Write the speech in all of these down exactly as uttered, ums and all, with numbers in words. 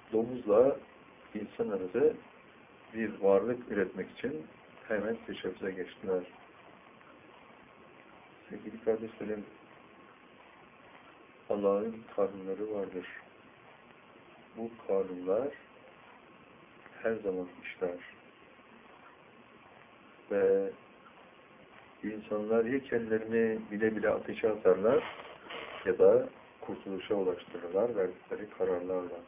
domuzla insan arası bir varlık üretmek için hemen teşebbüse geçtiler. Sevgili kardeşlerim, Allah'ın kanunları vardır. Bu kanunlar her zaman işler. Ve insanlar ya kendilerini bile bile ateşe atarlar ya da kurtuluşa ulaştırırlar verdikleri kararlarla.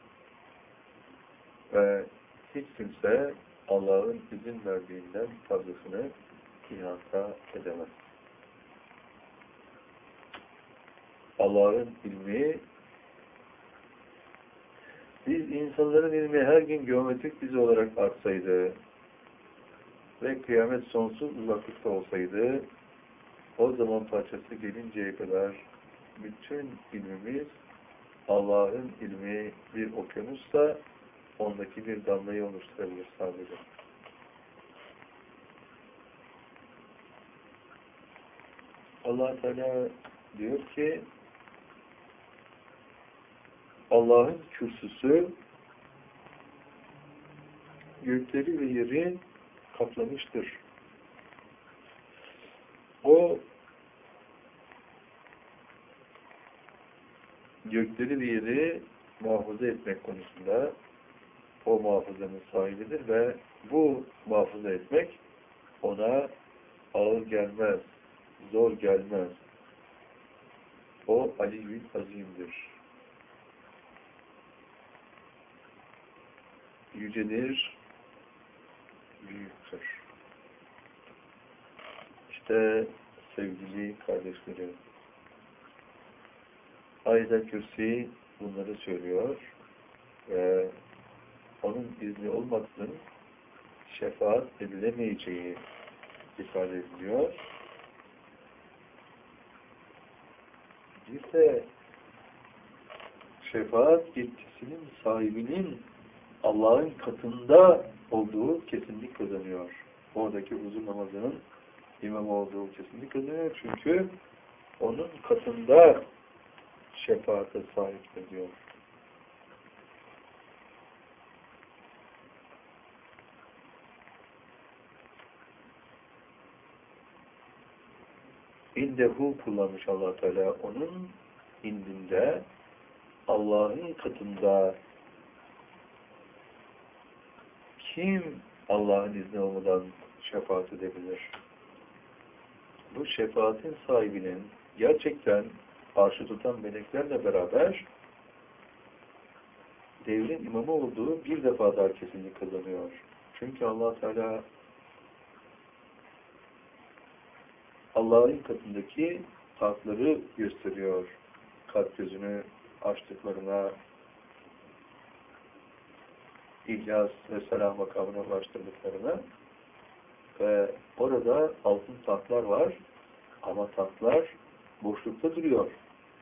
Ve hiç kimse Allah'ın izin verdiğinden fazlasını ihata edemez. Allah'ın ilmi, biz insanların ilmi her gün geometrik dizi olarak artsaydı ve kıyamet sonsuz uzaklıkta olsaydı, o zaman parçası gelinceye kadar bütün ilmimiz Allah'ın ilmi bir okyanusta ondaki bir damlayı oluşturabilir sadece. Allah Teala diyor ki Allah'ın kürsüsü gökleri ve yeri kaplamıştır. O gökleri ve yeri muhafaza etmek konusunda o muhafazanın sahibidir ve bu muhafaza etmek ona ağır gelmez, zor gelmez. O Ali-i Azim'dir. Yücedir, büyüktür. İşte sevgili kardeşlerim, Ayet-i Kürsi bunları söylüyor ve onun izni olmaksızın şefaat edilemeyeceği ifade ediliyor. Bir de şefaat yetkisinin sahibinin Allah'ın katında olduğu kesinlik kazanıyor. Oradaki huzur namazının imam olduğu kesinlik kazanıyor. Çünkü onun katında şefaate sahiptir diyor. İndehu kullanmış Allah Teala, onun indinde, Allah'ın katında kim Allah'ın izni olmadan şefaat edebilir? Bu şefaatin sahibinin gerçekten arşı tutan meleklerle beraber devrin imamı olduğu bir defa daha kesinlik kazanıyor. Çünkü Allah Teala Allah'ın katındaki tahtları gösteriyor. Kalp gözünü açtıklarına, İhlas ve Selam makamına ulaştırdıklarına ve orada altın tahtlar var ama tahtlar boşlukta duruyor.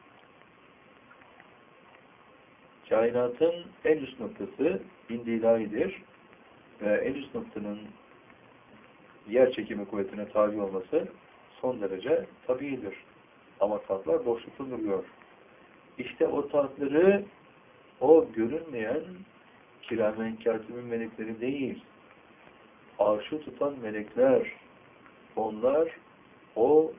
Kainatın en üst noktası indi ilahidir ve en üst noktanın yer çekimi kuvvetine tabi olması son derece tabiidir. Ama tahtlar boşlukta duruyor. İşte o tahtları o görünmeyen kiramen kâtibin melekleri değil, arşı tutan melekler, onlar o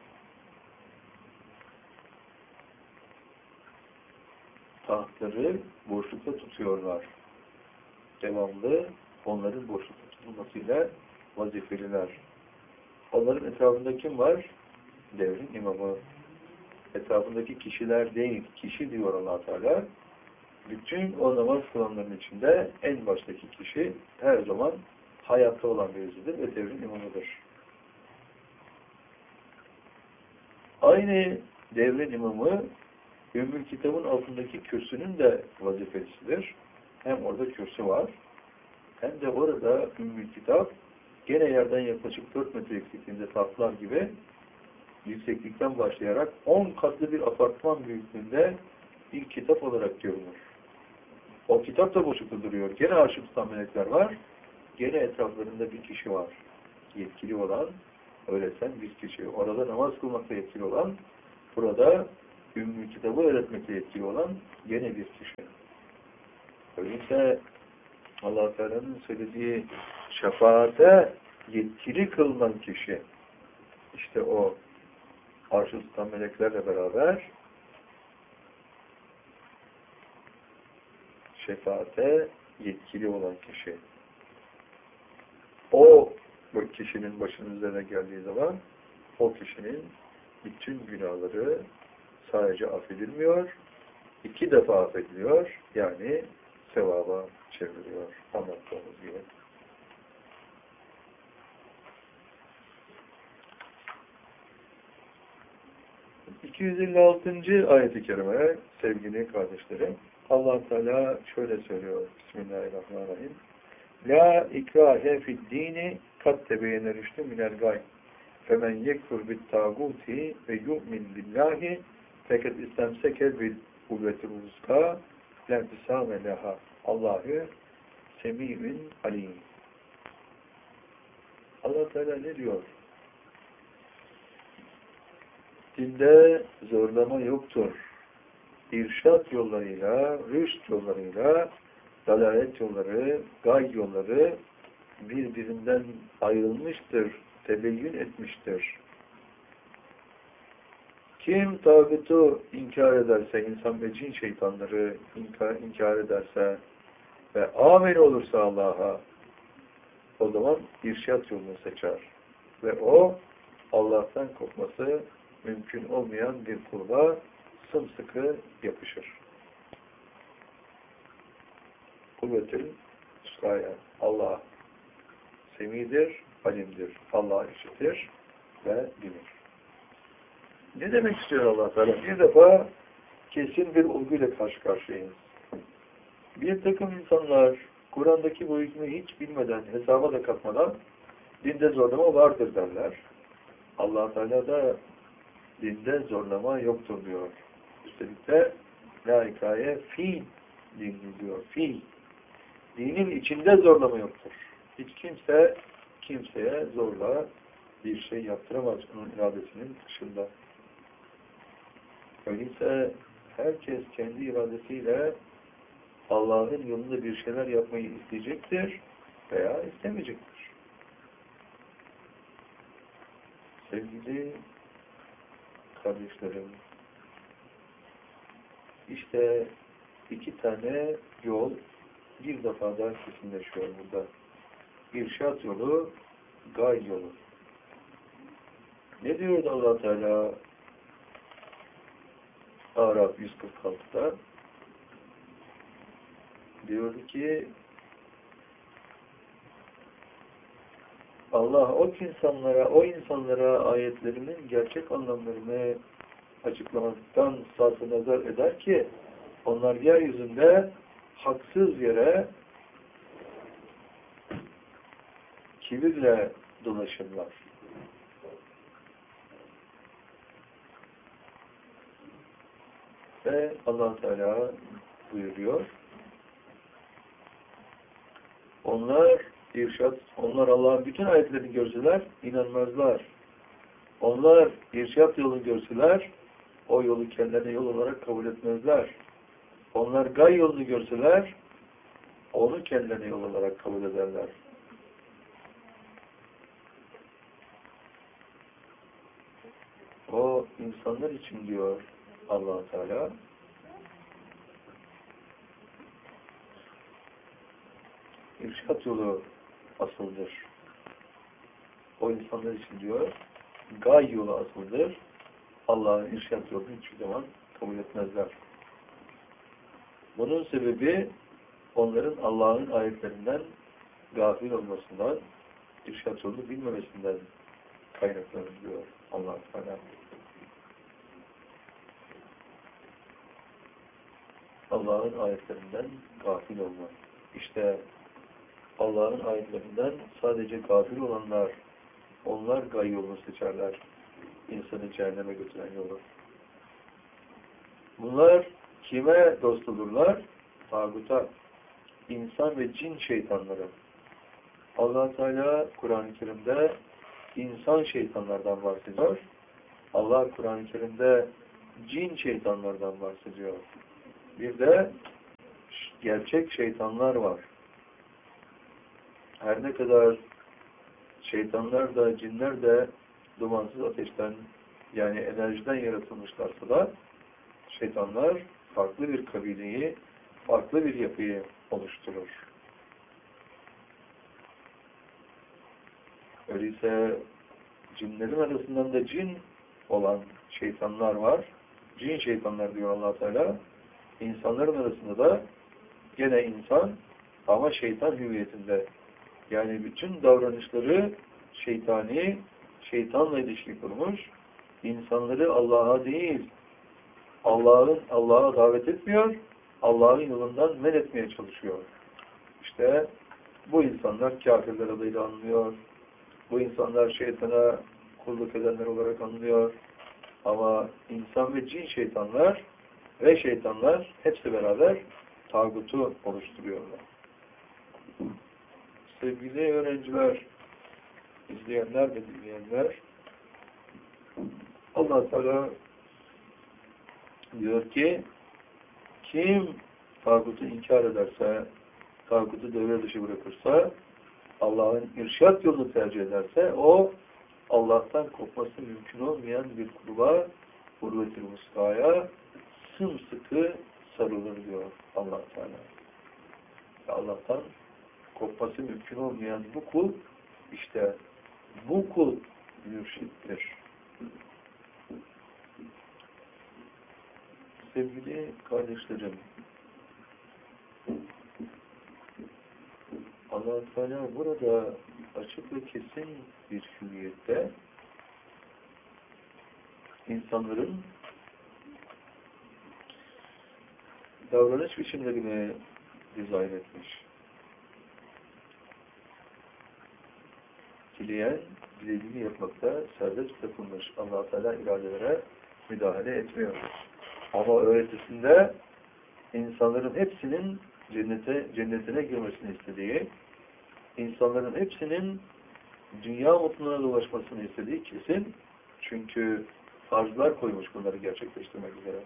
tahtları boşlukta tutuyorlar. Devamlı onların boşlukta tutulmasıyla vazifeliler. Onların etrafında kim var? Devrin imamı. Etrafındaki kişiler değil, kişi diyor Allah Teala. Bütün o namaz kılanların içinde en baştaki kişi her zaman hayatta olan birisidir ve devrin imamıdır. Aynı devrin imamı Ümmül Kitab'ın altındaki kürsünün de vazifelisidir. Hem orada kürsü var, hem de orada Ümmül Kitap gene yerden yaklaşık dört metre yüksekliğinde tahtlar gibi yükseklikten başlayarak on katlı bir apartman büyüklüğünde bir kitap olarak görünür. O kitap da boşlukta duruyor. Gene arşı tutan melekler var. Gene etraflarında bir kişi var. Yetkili olan, öğreten bir kişi. Orada namaz kılmakta yetkili olan, burada Ümmü Kitabı öğretmekte yetkili olan gene bir kişi. Öyleyse Allah Teala'nın söylediği şefaate yetkili kılınan kişi, işte o arş-ı tutan meleklerle beraber şefaate yetkili olan kişi. O bu kişinin başının üzerine geldiği zaman o kişinin bütün günahları sadece affedilmiyor, iki defa affediliyor, yani sevaba çevriliyor. Anlattığımız gibi. iki yüz elli altıncı ayet-i kerime sevgili kardeşlerim, Allah Teala şöyle söylüyor. Bismillahirrahmanirrahim. La ikrahe fid dini kat tebeyyene rüştü minel gay. Femen yekfur bit tağuti ve yu'min billahi feket istemseke bil kuvvetil uzka lentisame leha. Allahü semî'ün alim. Allah Teala ne diyor? Dinde zorlama yoktur. İrşad yollarıyla, rüşt yollarıyla, dalalet yolları, gay yolları birbirinden ayrılmıştır, tebeyyün etmiştir. Kim tağutu inkar ederse, insan ve cin şeytanları inkar, inkar ederse ve amin olursa Allah'a, o zaman irşad yolunu seçer. Ve o, Allah'tan kopması mümkün olmayan bir kulba sımsıkı yapışır. Kuvvetül üskaya. Allah semidir, alimdir. Allah işitir ve bilir. Ne demek istiyor Allah Teala? Bir defa kesin bir olguyla karşı karşıyayız. Bir takım insanlar Kur'an'daki bu hükmü hiç bilmeden, hesaba da katmadan dinde zorlama vardır derler. Allah Teala da dinde zorlama yoktur diyor. Üstelik de la hikaye fi dini diyor. Fi. Dinin içinde zorlama yoktur. Hiç kimse kimseye zorla bir şey yaptıramaz onun iradesinin dışında. Öyleyse herkes kendi iradesiyle Allah'ın yolunda bir şeyler yapmayı isteyecektir veya istemeyecektir. Sevgili kardeşlerim, işte iki tane yol bir defa daha kesinleşiyor burada. İrşad yolu, gay yolu. Ne diyordu Allah Teala Araf yüz kırk altıda? Diyordu ki Allah o insanlara, o insanlara ayetlerimin gerçek anlamlarını açıklamaktan sarf nazar eder ki onlar yeryüzünde haksız yere kibirle dolaşırlar. Ve Allah Teala buyuruyor. Onlar irşad, onlar Allah'ın bütün ayetlerini görseler inanmazlar. Onlar irşad yolunu görseler o yolu kendilerine yol olarak kabul etmezler. Onlar gay yolunu görseler onu kendilerine yol olarak kabul ederler. O insanlar için diyor Allah Teala irşad yolu asıldır. O insanlar için diyor gay yolu asıldır. Allah'ın irşad yolunu hiçbir zaman kabul etmezler. Bunun sebebi onların Allah'ın ayetlerinden gafil olmasından, irşad yolunu bilmemesinden kaynaklanır diyor Allah Teala. Allah'ın ayetlerinden gafil olmak. İşte Allah'ın ayetlerinden sadece gafil olanlar, onlar gay yolunu seçerler. İnsanı cehenneme götüren yolu. Bunlar kime dost olurlar? Tağuta. İnsan ve cin şeytanları. Allah Teala Kur'an-ı Kerim'de insan şeytanlardan bahsediyor. Allah Kur'an-ı Kerim'de cin şeytanlardan bahsediyor. Bir de gerçek şeytanlar var. Her ne kadar şeytanlar da, cinler de dumansız ateşten, yani enerjiden yaratılmışlarsa da şeytanlar farklı bir kabileyi, farklı bir yapıyı oluşturur. Öyleyse cinlerin arasından da cin olan şeytanlar var. Cin şeytanlar diyor Allah Teala. İnsanların arasında da gene insan ama şeytan hüviyetinde. Yani bütün davranışları şeytani, şeytanla ilişki kurmuş. İnsanları Allah'a değil, Allah'ın Allah'a davet etmiyor, Allah'ın yolundan men etmeye çalışıyor. İşte bu insanlar kafirler adıyla anılıyor. Bu insanlar şeytana kulluk edenler olarak anılıyor. Ama insan ve cin şeytanlar ve şeytanlar hepsi beraber tağutu oluşturuyorlar. Sevgili öğrenciler, izleyenler ve dinleyenler, Allah Teala diyor ki, kim tağutu inkar ederse, tağutu devre dışı bırakırsa, Allah'ın irşat yolunu tercih ederse, o Allah'tan kopması mümkün olmayan bir kulluğa, urvet-i vuskaya sımsıkı sarılır diyor Allah Teala. Allah'tan kopması mümkün olmayan bu kul, işte bu kul mürşittir. Sevgili kardeşlerim, Allah Teala burada açık ve kesin bir hüviyette insanların davranış biçimlerini dizayn etmiş. Dileyen, dilediğini yapmakta serbest bırakılmış. Allah Teala iradelere müdahale etmiyor. Ama öğretisinde insanların hepsinin cennete, cennetine girmesini istediği, insanların hepsinin dünya mutluluğuna ulaşmasını istediği kesin. Çünkü farzlar koymuş bunları gerçekleştirmek üzere.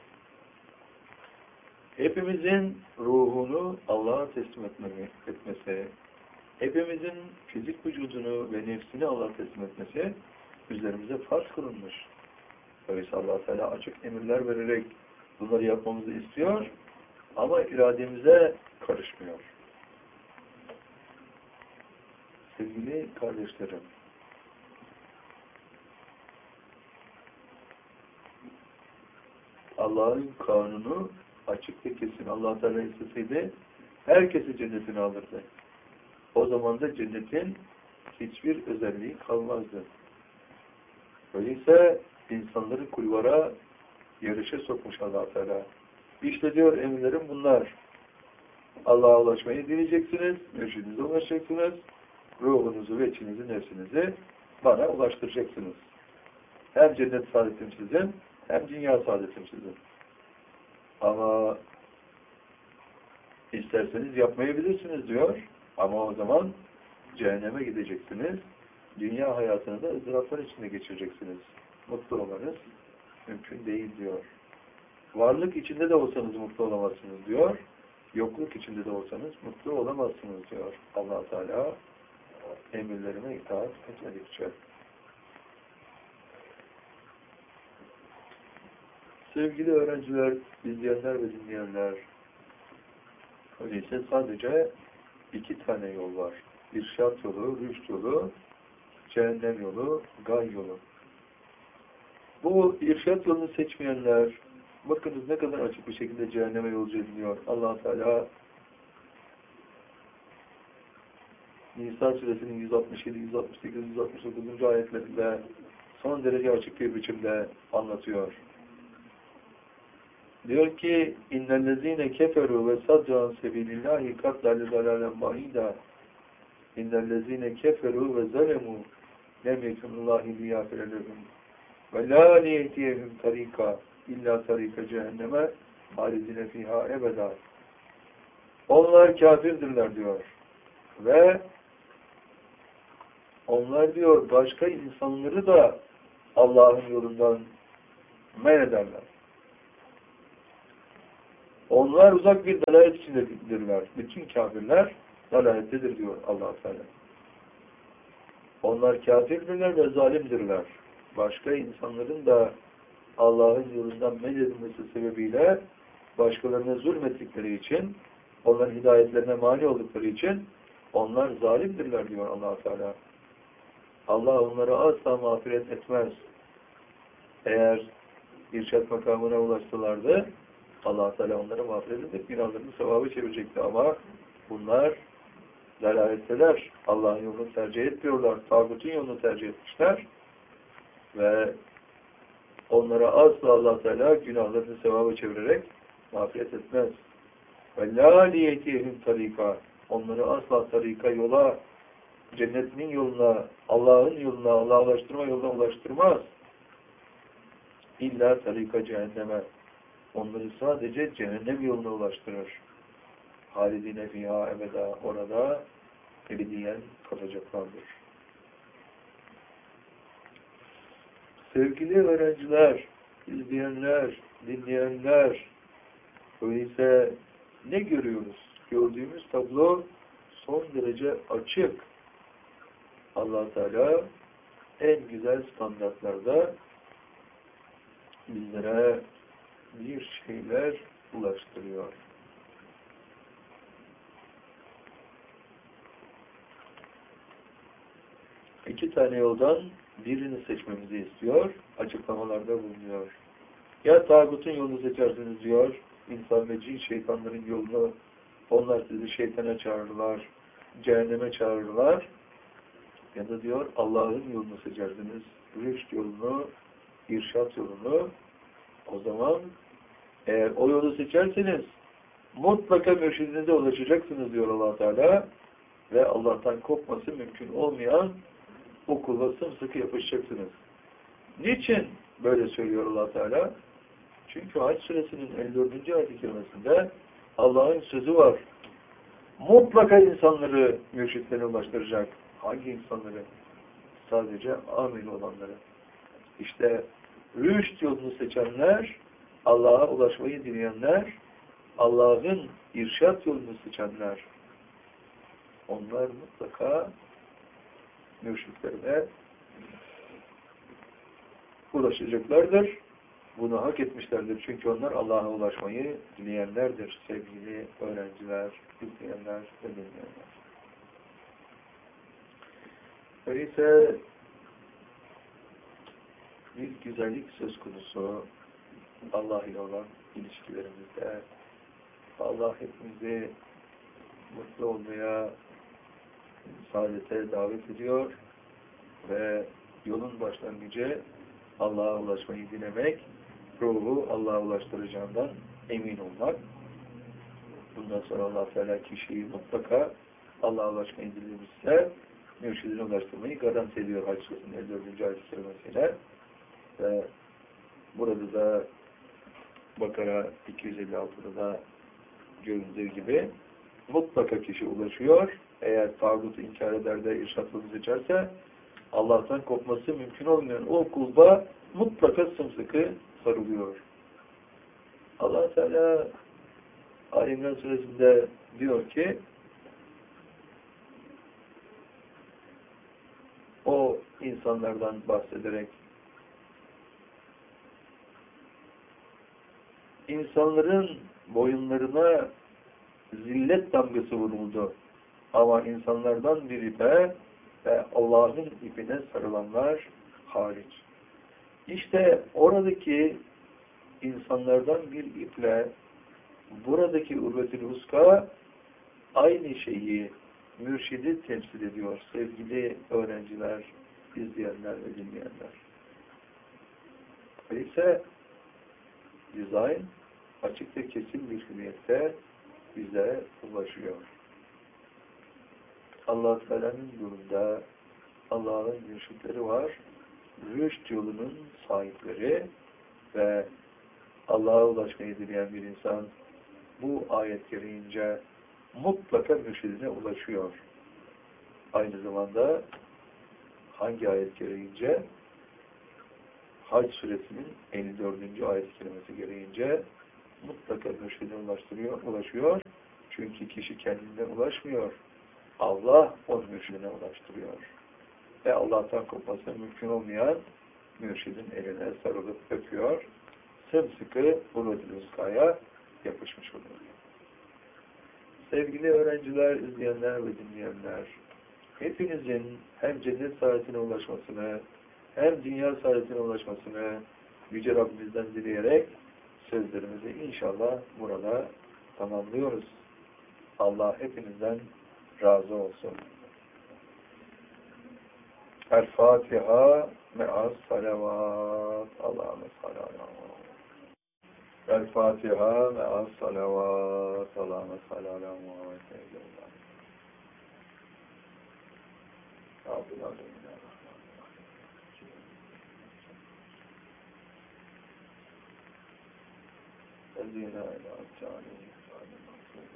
Hepimizin ruhunu Allah'a teslim etmesi, hepimizin fizik vücudunu ve nefsini Allah'a teslim etmesi üzerimize farz kılınmış. Öyleyse Allah Teala açık emirler vererek bunları yapmamızı istiyor ama irademize karışmıyor. Sevgili kardeşlerim, Allah'ın kanunu açık ve kesin. Allah Teala isteseydi herkesi cennetine alırdı. O zaman da cennetin hiçbir özelliği kalmazdı. Öyleyse insanları kulvara, yarışa sokmuş Allah Teala. İşte diyor emirlerim bunlar. Allah'a ulaşmayı dileyeceksiniz, mürşidinize ulaşacaksınız, ruhunuzu ve içinizi, nefsinizi bana ulaştıracaksınız. Hem cennet saadetim sizin, hem dünya saadetim sizin. Ama isterseniz yapmayabilirsiniz diyor. Ama o zaman cehenneme gideceksiniz. Dünya hayatını da ızdıraplar içinde geçireceksiniz. Mutlu olmanız mümkün değil diyor. Varlık içinde de olsanız mutlu olamazsınız diyor. Yokluk içinde de olsanız mutlu olamazsınız diyor Allah Teala emirlerine itaat etmedikçe. Sevgili öğrenciler, izleyenler ve dinleyenler, öyleyse sadece iki tane yol var. İrşat yolu, rüşt yolu, cehennem yolu, gay yolu. Bu irşat yolunu seçmeyenler, bakınız ne kadar açık bir şekilde cehenneme yolcu ediliyor. Allah Teala Nisa suresinin yüz altmış yedi, yüz altmış sekiz, yüz altmış dokuz. ayetlerinde son derece açık bir biçimde anlatıyor. Diyor ki innellezine keferu ve sadran sebilillahi katlalli dalalen bahida innellezine keferu ve zalemu lem yekunullahi liyafirelehum ve la niyehtiyehum tarika illa tarika cehenneme halidine fiha ebeda. Onlar kafirdirler diyor. Ve onlar diyor başka insanları da Allah'ın yolundan men ederler. Onlar uzak bir dalalet içindedirler. Bütün kafirler dalalettedir diyor Allah Teala. Onlar kafirdirler ve zalimdirler. Başka insanların da Allah'ın yolundan men edilmesi sebebiyle başkalarına zulmettikleri için, onların hidayetlerine mani oldukları için onlar zalimdirler diyor Allah Teala. Allah onları asla mağfiret etmez. Eğer irşad makamına ulaştılardı, Allah Teala onları mağfiret edip günahlarını sevabı çevirecekti ama bunlar delaletteler. Allah'ın yolunu tercih etmiyorlar. Tağutun yolunu tercih etmişler. Ve onlara asla Allah Teala günahlarını sevaba çevirerek mağfiret etmez. Ve la liyetihim tarika. Onları asla tarika, yola, cennetinin yoluna, Allah'ın yoluna, Allah'a ulaştırma yoluna ulaştırmaz. İlla tarika cehenneme. Onları sadece cehennem yoluna ulaştırır. Halidine fiha ebeda. Orada ebediyen kalacaklardır. Sevgili öğrenciler, izleyenler, dinleyenler, öyleyse ne görüyoruz? Gördüğümüz tablo son derece açık. Allah Teala en güzel standartlarda bizlere bir şeyler ulaştırıyor. İki tane yoldan birini seçmemizi istiyor, açıklamalarda bulunuyor. Ya tağutun yolunu seçersiniz diyor, insan ve cin şeytanların yolunu, onlar sizi şeytana çağırırlar, cehenneme çağırırlar. Ya da diyor Allah'ın yolunu seçersiniz, rüşt yolunu, irşat yolunu. O zaman eğer o yolu seçerseniz mutlaka mürşidinize ulaşacaksınız diyor Allah Teala ve Allah'tan kopması mümkün olmayan o kulla sımsıkı yapışacaksınız. Niçin böyle söylüyor Allah Teala? Çünkü Hac suresinin elli dördüncü ayet-i kerimesinde Allah'ın sözü var. Mutlaka insanları mürşitlerine ulaştıracak. Hangi insanları? Sadece amin olanları. İşte rüşt yolunu seçenler, Allah'a ulaşmayı dileyenler, Allah'ın irşat yolunu seçenler, onlar mutlaka mürşitlerine ulaşacaklardır. Bunu hak etmişlerdir. Çünkü onlar Allah'a ulaşmayı dileyenlerdir. Sevgili öğrenciler, izleyenler ve dinleyenler. Öyleyse bir güzellik söz konusu Allah ile olan ilişkilerimizde. Allah hepimizi mutlu olmaya, saadete davet ediyor ve yolun başlangıcı Allah'a ulaşmayı dilemek, ruhu Allah'a ulaştıracağından emin olmak. Bundan sonra Allah Teala kişiyi mutlaka Allah'a ulaşmayı dilemişse mürşidine ulaştırmayı garanti ediyor Hac suresinin elli dördüncü ayet-i kerimesiyle. Ve burada da Bakara iki yüz elli altıda da göründüğü gibi mutlaka kişi ulaşıyor. Eğer tağutu inkar eder de irşatını seçerse Allah'tan kopması mümkün olmayan o kulba mutlaka sımsıkı sarılıyor. Allah Teala Ali İmran suresinde diyor ki o insanlardan bahsederek insanların boyunlarına zillet damgası vuruldu. Ama insanlardan bir ipe ve Allah'ın ipine sarılanlar hariç. İşte oradaki insanlardan bir iple buradaki urvetül huska aynı şeyi, mürşidi temsil ediyor sevgili öğrenciler, izleyenler ve dinleyenler. Öyleyse dizayn açık ve kesin bir hürriyette bize ulaşıyor. Allah Teala'nın yolunda Allah'ın mürşitleri var. Rüşt yolunun sahipleri ve Allah'a ulaşmayı dileyen bir insan bu ayet gereğince mutlaka mürşidine ulaşıyor. Aynı zamanda hangi ayet gereğince? Hac suresinin elli dördüncü ayet kelimesi gereğince mutlaka mürşide ulaştırıyor, ulaşıyor. Çünkü kişi kendinden ulaşmıyor. Allah o mürşidine ulaştırıyor. Ve Allah'tan kopması mümkün olmayan mürşidin eline sarılıp öpüyor. Sımsıkı Bulut-ül Uska'ya yapışmış oluyor. Sevgili öğrenciler, izleyenler ve dinleyenler, hepinizin hem cennet saadetine ulaşmasını, hem dünya saadetine ulaşmasını Yüce Rabbimizden dileyerek sözlerimizi inşallah burada tamamlıyoruz. Allah hepinizden razı olsun. El-Fatiha me'as salavat. Allah'ım salavat. El-Fatiha me'as salavat. Allah'ım salavat. الذين أنعمت عليهم غير المغضوب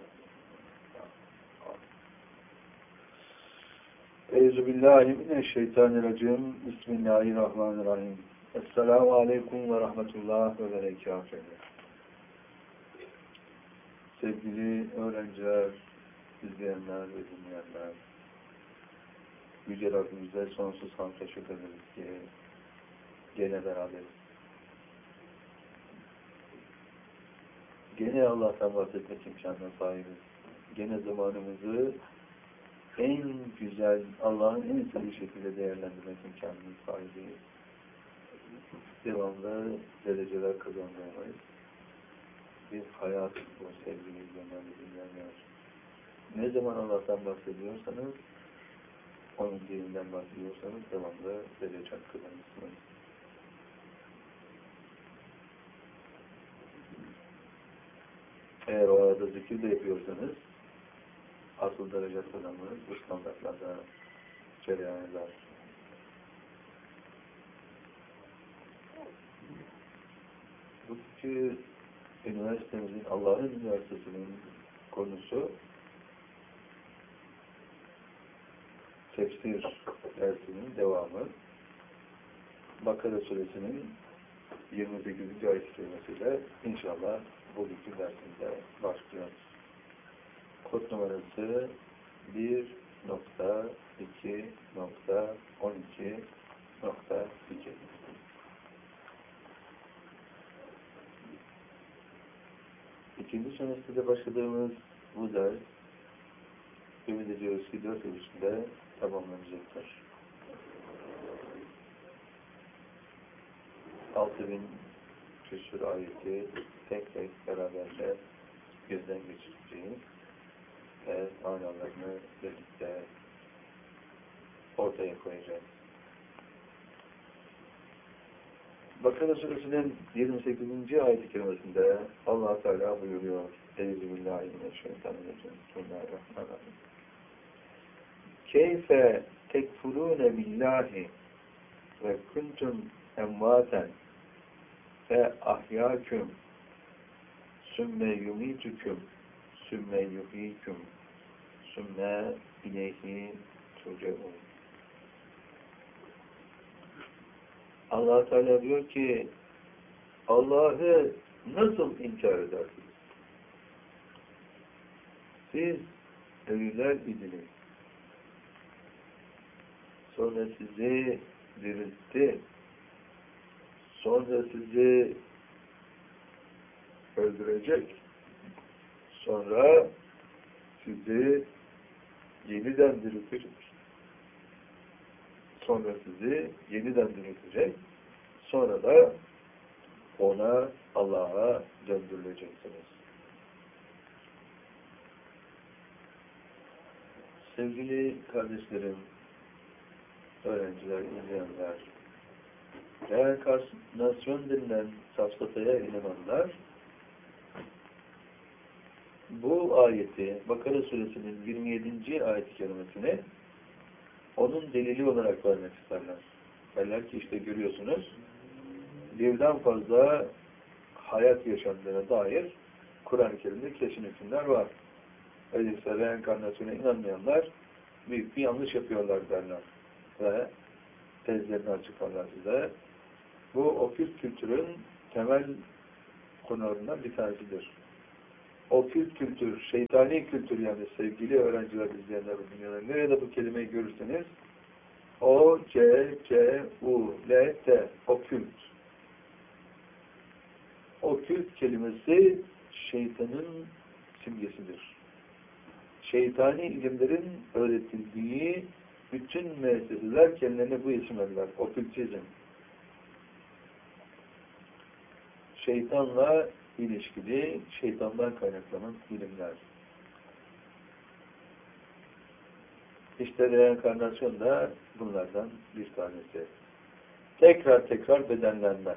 عليهم. Euzu billahi mineşşeytanirracim. Bismillahirrahmanirrahim. Esselamu aleyküm ve rahmetullah ve berekatuhu. Sevgili öğrenciler, izleyenler ve dinleyenler, Yüce Rabbimize sonsuz hamd teşekkür ederiz ki gene beraberiz. Gene Allah'tan bahsetmek imkanına sahibiz. Gene zamanımızı en güzel, Allah'ın en sevdiği şekilde değerlendirmek imkanına sahibiz. Devamlı dereceler kazanmayız. Bir hayat bu sevgili izleyenler ve dinleyenler. Ne zaman Allah'tan bahsediyorsanız, onun dininden bahsediyorsanız devamlı derece kazanırsınız. Eğer o arada zikir de yapıyorsanız, asıl derece kazanmanız bu standartlarda cereyan eder. Bugünkü üniversitemizin, Allah'ın üniversitesinin konusu tefsir dersinin devamı. Bakara suresinin yirmi sekizinci ayet kelimesiyle inşallah bugünkü dersimize başlıyoruz. Kod numarası bir nokta iki nokta on iki nokta iki. İkinci sömestrede başladığımız bu ders ümit ediyoruz ki dört yıl içinde tamamlanacaktır. Altı bin küsur ayeti tek tek beraberce gözden geçireceğiz ve manalarını birlikte ortaya koyacağız. Bakara suresinin yirmi sekizinci ayet-i kerimesinde Allah Teala buyuruyor. Euzubillahimineşşeytanirracim. Bismillahirrahmanirrahim. Keyfe tekfurune billahi ve kuntum emvaten fe ahyâküm sümme yumitüküm sümme yuhîküm sümme ileyhi turcaun. Allah Teala diyor ki Allah'ı nasıl inkar edersiniz? Siz ölüler idiniz. Sonra sizi diriltti. Sonra sizi öldürecek. Sonra sizi yeniden diriltecek. Sonra sizi yeniden diriltecek. Sonra da ona, Allah'a döndürüleceksiniz. Sevgili kardeşlerim, öğrenciler, izleyenler, reenkarnasyon denilen safsataya inananlar, bu ayeti, Bakara suresinin yirmi yedinci ayet-i kerimesini onun delili olarak vermek isterler. Derler ki işte görüyorsunuz, birden fazla hayat yaşandığına dair Kur'an-ı Kerim'de kesin hükümler var. Öyleyse reenkarnasyona inanmayanlar büyük bir yanlış yapıyorlar derler. Ve tezlerini açıklarlar size. Bu okült kültürün temel konularından bir tanesidir. Okült kültür, şeytani kültür yani sevgili öğrenciler, izleyenler, dinleyenler. Nerede bu kelimeyi görürseniz O, C, C, U, L, T. Okült. Okült kelimesi şeytanın simgesidir. Şeytani ilimlerin öğretildiği bütün müesseseler kendilerine bu isim verdiler. Okültizm. Şeytanla ilişkili, şeytandan kaynaklanan ilimler. İşte reenkarnasyon da bunlardan bir tanesi. Tekrar tekrar bedenlenme.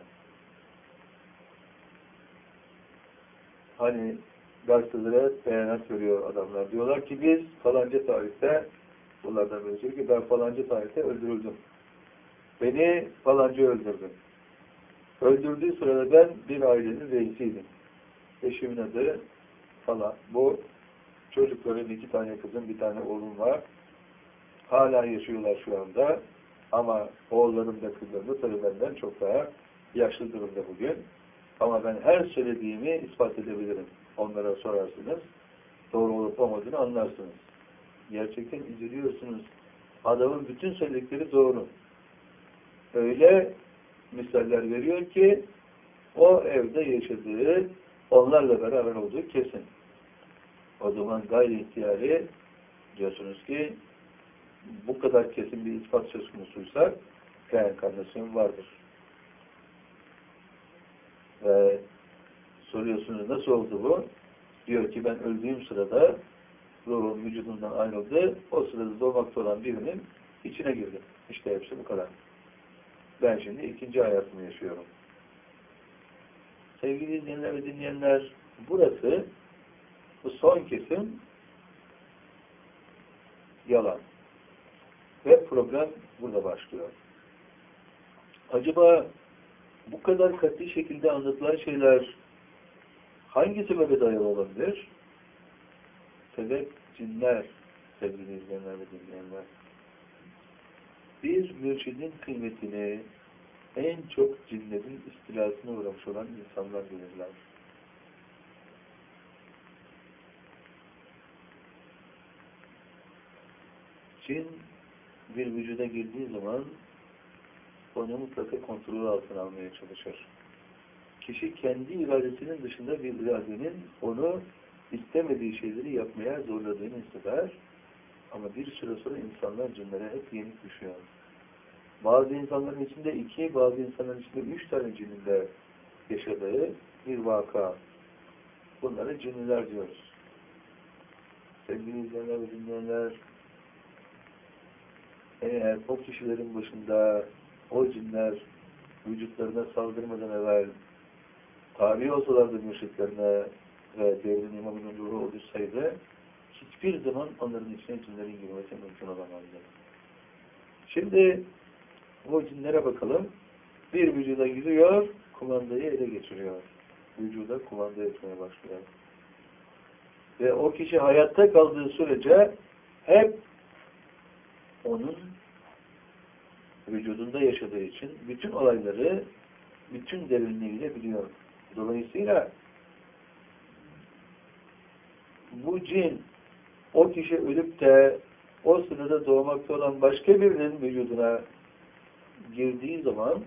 Hani gazetelere beyanat veriyor adamlar. Diyorlar ki biz falanca tarihte, bunlardan böyle ki ben falanca tarihte öldürüldüm. Beni falanca öldürdü. Öldürdüğü sırada ben bir ailenin reisiydim. Eşimin adı falan. Bu çocukların iki tane kızım, bir tane oğlum var. Hala yaşıyorlar şu anda. Ama oğullarım da kızlarım da tabii benden çok daha yaşlı durumda bugün. Ama ben her söylediğimi ispat edebilirim. Onlara sorarsınız. Doğru olup olmadığını anlarsınız. Gerçekten inceliyorsunuz. Adamın bütün söyledikleri doğru. Öyle misaller veriyor ki o evde yaşadığı, onlarla beraber olduğu kesin. O zaman gayri ihtiyari diyorsunuz ki bu kadar kesin bir ispat söz konusuysa reenkarnasyon vardır. Ve soruyorsunuz nasıl oldu bu? Diyor ki ben öldüğüm sırada ruhum vücudundan ayrıldı. O sırada doğmakta olan birinin içine girdi. İşte hepsi bu kadar. Ben şimdi ikinci hayatımı yaşıyorum. Sevgili izleyenler ve dinleyenler, burası, bu son kesim yalan. Ve problem burada başlıyor. Acaba bu kadar katı şekilde anlatılan şeyler hangi sebebe dayalı olabilir? Sebep cinler, sevgili izleyenler ve dinleyenler. Bir mürşidin kıymetini en çok cinlerin istilasına uğramış olan insanlar bilirler. Cin bir vücuda girdiği zaman onu mutlaka kontrol altına almaya çalışır. Kişi kendi iradesinin dışında bir iradenin onu istemediği şeyleri yapmaya zorladığını hisseder. Ama bir süre sonra insanlar cinlere hep yenik düşüyor. Bazı insanların içinde iki, bazı insanların içinde üç tane cininde yaşadığı bir vaka. Bunlara cinniler diyoruz. Sevgili izleyenler ve dinleyenler, eğer o kişilerin başında o cinler vücutlarına saldırmadan evvel tabi olsalardı mürşitlerine ve devrin imamının ruhu oluşsaydı hiçbir zaman onların içine cinlerin girmesi mümkün olamazdı. Şimdi o cinlere bakalım. Bir vücuda giriyor, kumandayı ele geçiriyor. Vücuda kumanda etmeye başlıyor. Ve o kişi hayatta kaldığı sürece hep onun vücudunda yaşadığı için bütün olayları bütün derinliğiyle biliyor. Dolayısıyla bu cin o kişi ölüp de o sırada doğmakta olan başka birinin vücuduna girdiği zaman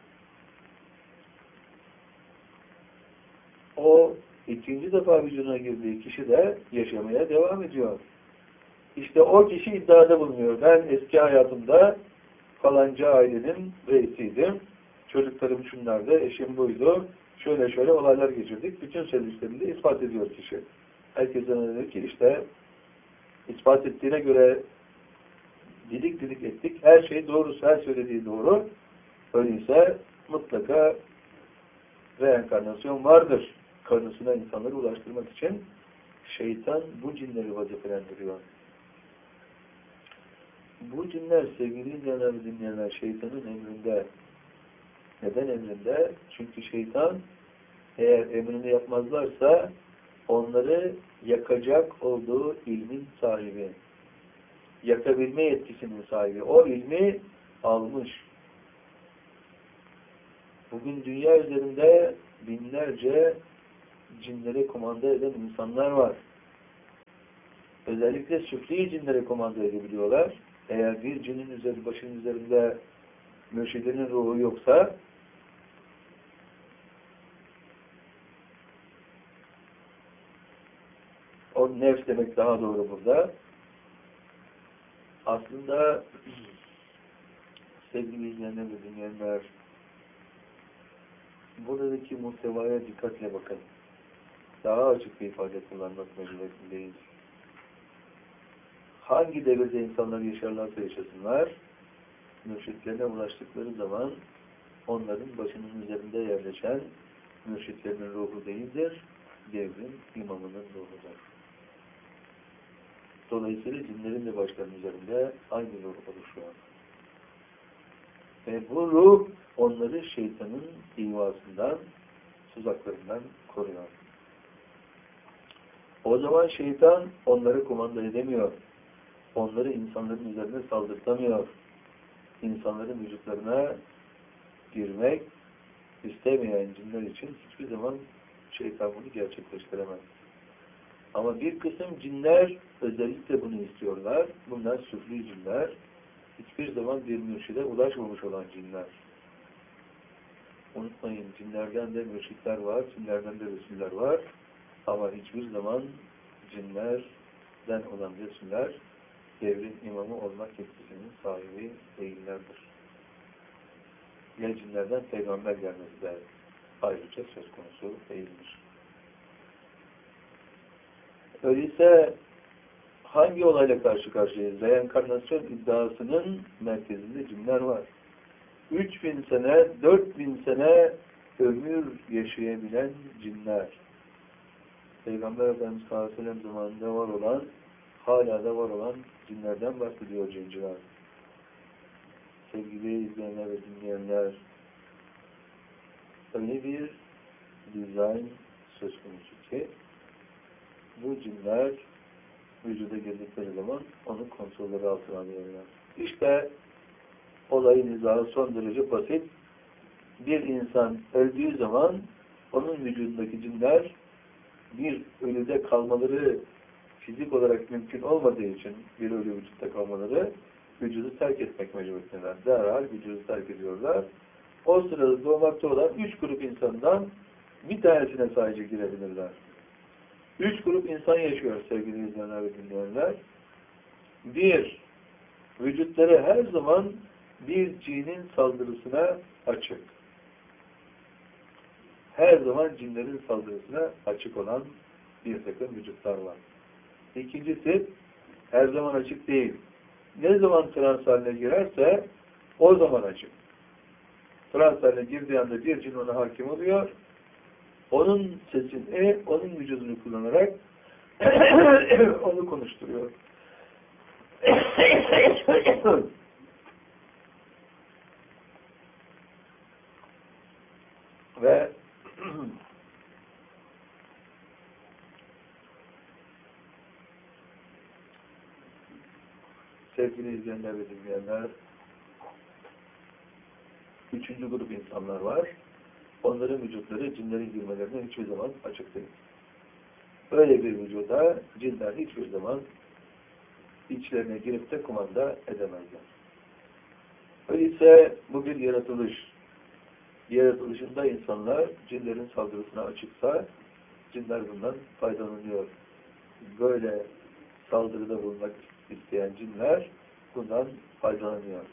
o ikinci defa vücuduna girdiği kişi de yaşamaya devam ediyor. İşte o kişi iddiada bulunuyor. Ben eski hayatımda falanca ailenin reisiydim. Çocuklarım şunlardı, eşim buydu. Şöyle şöyle olaylar geçirdik. Bütün söylediklerini de ispat ediyor kişi. Herkes anlıyor ki işte ispat ettiğine göre didik didik ettik. Her şey doğrusu, her söylediği doğru. Öyleyse mutlaka reenkarnasyon vardır. Karnısına insanları ulaştırmak için şeytan bu cinleri vazifelendiriyor. Bu cinler sevgili izleyenler ve dinleyenler şeytanın emrinde. Neden emrinde? Çünkü şeytan eğer emrini yapmazlarsa onları yakacak olduğu ilmin sahibi. Yakabilme yetkisinin sahibi. O ilmi almış. Bugün dünya üzerinde binlerce cinlere kumanda eden insanlar var. Özellikle süfli cinlere kumanda edebiliyorlar. Eğer bir cinin üzeri, başının üzerinde mürşidinin ruhu yoksa o nefs demek daha doğru burada. Aslında sevgili izleyenler ve dinleyenler, buradaki muhtevaya dikkatle bakın. Daha açık bir ifade kullanmak mecburiyetindeyiz. Hangi devirde insanlar yaşarlarsa yaşasınlar, mürşitlerine ulaştıkları zaman onların başının üzerinde yerleşen mürşitlerinin ruhu değildir, devrin imamının ruhudur. Dolayısıyla cinlerin de başlarının üzerinde aynı ruh oluşuyor. Ve bu ruh onları şeytanın ihvasından, tuzaklarından koruyor. O zaman şeytan onları kumanda edemiyor. Onları insanların üzerine saldırtamıyor. İnsanların vücutlarına girmek istemeyen cinler için hiçbir zaman şeytan bunu gerçekleştiremez. Ama bir kısım cinler özellikle bunu istiyorlar. Bunlar süfli cinler. Hiçbir zaman bir mürşide ulaşmamış olan cinler. Unutmayın, cinlerden de mürşitler var, cinlerden de resuller var. Ama hiçbir zaman cinlerden olan resuller devrin imamı olmak yetkisinin sahibi değillerdir. Ya cinlerden peygamber gelmesi de ayrıca söz konusu değildir. Öyleyse hangi olayla karşı karşıyayız? Reenkarnasyon iddiasının merkezinde cinler var. Üç bin sene, dört bin sene ömür yaşayabilen cinler. Peygamber Efendimiz sallallahu aleyhi ve sellem zamanında var olan, hala da var olan cinlerden bahsediyor cinciler. Sevgili izleyenler ve dinleyenler, öyle bir dizayn söz konusu ki, bu cinler vücuda girdikleri zaman onu kontrolleri altına alıyorlar. İşte olayın izahı son derece basit. Bir insan öldüğü zaman onun vücudundaki cinler bir ölüde kalmaları fizik olarak mümkün olmadığı için bir ölü vücutta kalmaları vücudu terk etmek mecburiyetindeler. Derhal vücudu terk ediyorlar. O sırada doğmakta olan üç grup insandan bir tanesine sadece girebilirler. Üç grup insan yaşıyor sevgili izleyenler ve dinleyenler. Bir, vücutları her zaman bir cinin saldırısına açık. Her zaman cinlerin saldırısına açık olan bir takım vücutlar var. İkincisi, her zaman açık değil. Ne zaman trans haline girerse o zaman açık. Trans haline girdiği anda bir cin ona hakim oluyor. Onun sesini, onun vücudunu kullanarak onu konuşturuyor. Ve sevgili izleyenler ve dinleyenler, üçüncü grup insanlar var. Onların vücutları cinlerin girmelerine hiçbir zaman açık değil. Öyle bir vücuda cinler hiçbir zaman içlerine girip de kumanda edemezler. Öyleyse bu bir yaratılış. Yaratılışında insanlar cinlerin saldırısına açıksa cinler bundan faydalanıyor. Böyle saldırıda bulunmak isteyen cinler bundan faydalanıyor.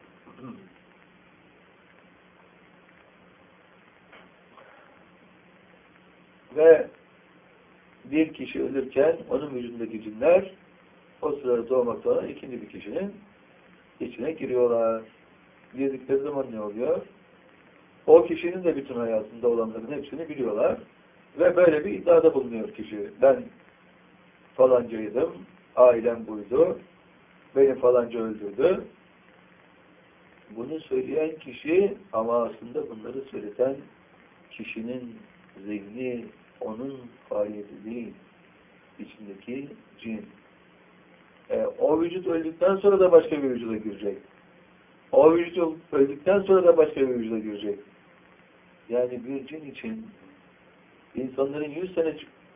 Ve bir kişi ölürken onun vücudundaki cinler o sırada doğmakta olan ikinci bir kişinin içine giriyorlar. Girdikleri zaman ne oluyor? O kişinin de bütün hayatında olanların hepsini biliyorlar. Ve böyle bir iddiada bulunuyor kişi. Ben falancaydım, ailem buydu, beni falanca öldürdü. Bunu söyleyen kişi ama aslında bunları söyleten kişinin zihni, onun faaliyeti değil, içindeki cin. E, o vücut öldükten sonra da başka bir vücuda girecek. O vücut öldükten sonra da başka bir vücuda girecek. Yani bir cin için İnsanların yüz sene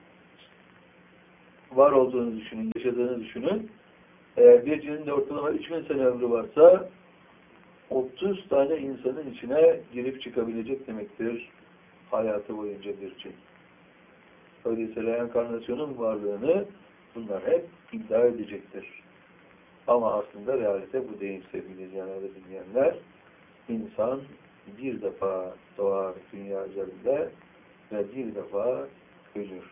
var olduğunu düşünün, yaşadığını düşünün. Eğer bir cinin de ortalama üç bin sene ömrü varsa otuz tane insanın içine girip çıkabilecek demektir hayatı boyunca bir cin. Öyleyse reenkarnasyonun varlığını bunlar hep iddia edecektir. Ama aslında realite bu değil sevgili izleyenler ve dinleyenler. İnsan bir defa doğar dünya üzerinde ve bir defa ölür.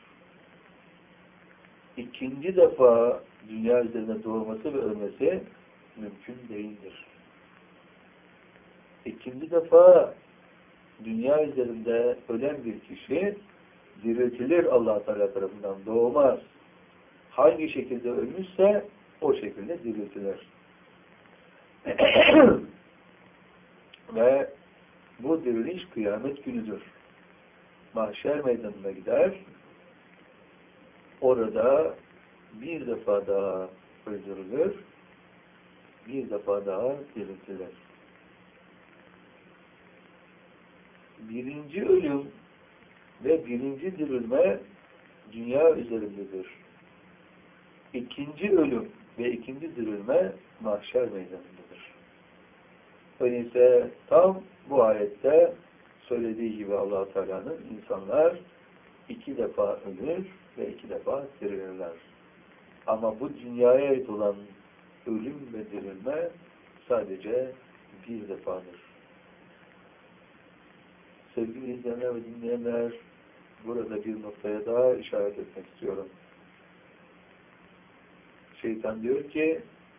İkinci defa dünya üzerinde doğması ve ölmesi mümkün değildir. İkinci defa dünya üzerinde ölen bir kişi diriltilir Allah Teala tarafından, doğmaz. Hangi şekilde ölmüşse o şekilde diriltilir. Ve bu diriliş kıyamet günüdür. Mahşer meydanına gider, orada bir defa daha öldürülür, bir defa daha diriltilir. Birinci ölüm ve birinci dirilme dünya üzerindedir. İkinci ölüm ve ikinci dirilme mahşer meydanındadır. Öyleyse tam bu ayette söylediği gibi Allah Teala'nın insanlar iki defa ölür ve iki defa dirilirler. Ama bu dünyaya ait olan ölüm ve dirilme sadece bir defadır. Sevgili izleyenler ve dinleyenler, burada bir noktaya daha işaret etmek istiyorum. Şeytan diyor ki,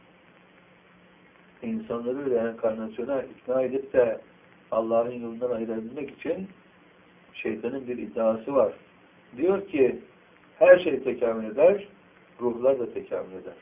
insanları reenkarnasyona ikna edip de Allah'ın yolundan ayırabilmek için şeytanın bir iddiası var. Diyor ki, her şey tekamül eder, ruhlar da tekamül eder.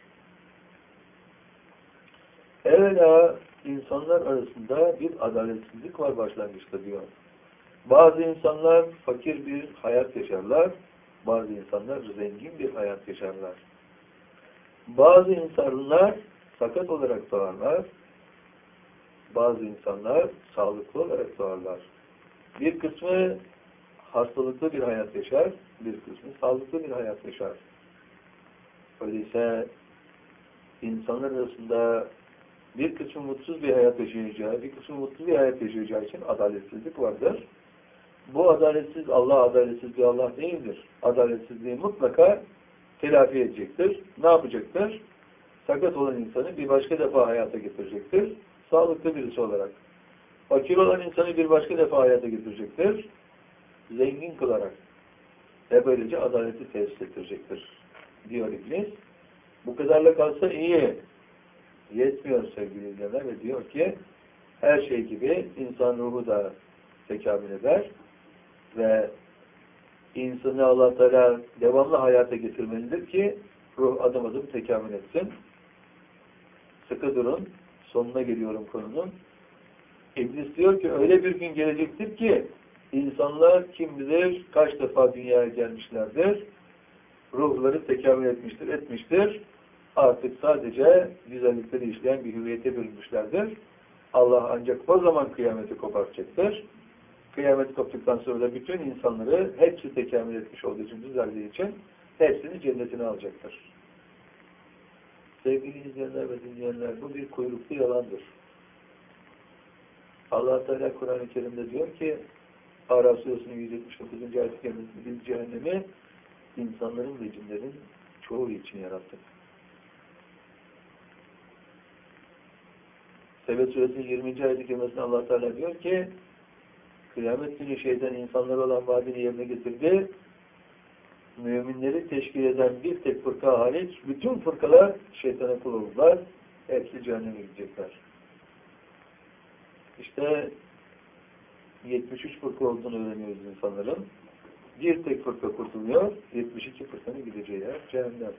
Evvela insanlar arasında bir adaletsizlik var başlangıçta diyor. Bazı insanlar fakir bir hayat yaşarlar, bazı insanlar zengin bir hayat yaşarlar. Bazı insanlar sakat olarak doğarlar, bazı insanlar sağlıklı olarak doğarlar. Bir kısmı hastalıklı bir hayat yaşar, bir kısmı sağlıklı bir hayat yaşar. Öyleyse insanlar arasında bir kısmı mutsuz bir hayat yaşayacağı, bir kısmı mutlu bir hayat yaşayacağı için adaletsizlik vardır. Bu adaletsiz Allah, adaletsiz bir Allah değildir. Adaletsizliği mutlaka telafi edecektir. Ne yapacaktır? Sakat olan insanı bir başka defa hayata getirecektir. Sağlıklı birisi olarak. Fakir olan insanı bir başka defa hayata getirecektir. Zengin kılarak. Ve böylece adaleti tesis ettirecektir. Diyor İblis. Bu kadarla kalsa iyi. Yetmiyor sevgili izleyenler ve diyor ki her şey gibi insan ruhu da tekamül eder ve insanı Allah Teala devamlı hayata getirmelidir ki ruh adım adım tekamül etsin. Sıkı durun. Sonuna geliyorum konunun. İblis diyor ki öyle bir gün gelecektir ki insanlar kim bilir kaç defa dünyaya gelmişlerdir. Ruhları tekamül etmiştir, etmiştir. Artık sadece güzellikleri işleyen bir hüviyete bölünmüşlerdir. Allah ancak o zaman kıyameti kopartacaktır. Kıyamet koptuktan sonra da bütün insanları hepsi tekamül etmiş olduğu için, düzeldiği için hepsini cennetine alacaktır. Sevgili izleyenler ve dinleyenler, bu bir kuyruklu yalandır. Allah Teala Kur'an-ı Kerim'de diyor ki Araf Suresi'nin yüz yetmiş dokuzuncu ayet-i kerimesinde biz cehennemi insanların ve cinlerin çoğu için yarattık. Sebe Suresi'nin yirminci ayet-i kerimesinde Allah Teala diyor ki kıyamet günü şeyden insanlara olan vaadini yerine getirdi. Müminleri teşkil eden bir tek fırka hariç bütün fırkalar şeytana kul olurlar. Hepsi cehenneme gidecekler. İşte yetmiş üç fırka olduğunu öğreniyoruz insanların. Bir tek fırka kurtuluyor. yetmiş iki fırkanın gideceği yer cehennem.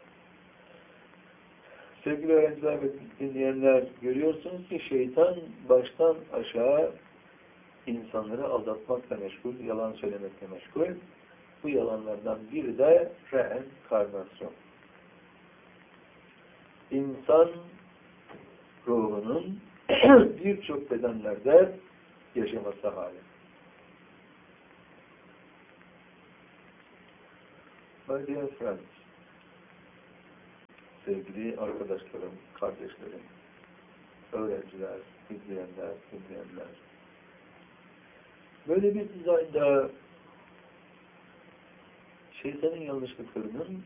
Sevgili öğrenciler ve dinleyenler, görüyorsunuz ki şeytan baştan aşağı insanları aldatmakla meşgul, yalan söylemekle meşgul. Bu yalanlardan biri de reenkarnasyon. İnsan ruhunun birçok bedenlerde yaşaması hali. My dear friends, sevgili arkadaşlarım, kardeşlerim, öğrenciler, izleyenler, dinleyenler. Böyle bir dizaynda şeytanın yanlışlıklarının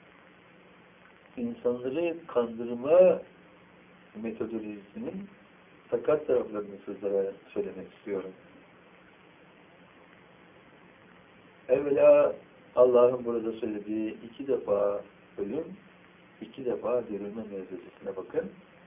insanları kandırma metodolojisinin sakat taraflarını sizlere söylemek istiyorum. Evvela Allah'ın burada söylediği iki defa ölüm, iki defa dirilme mevzusuna bakın.